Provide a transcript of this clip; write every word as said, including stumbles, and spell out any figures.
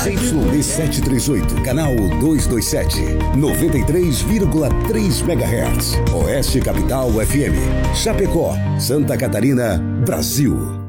Y D setecentos e trinta e oito, canal duzentos e vinte e sete, noventa e três vírgula três megahertz. Oeste Capital F M. Chapecó, Santa Catarina, Brasil.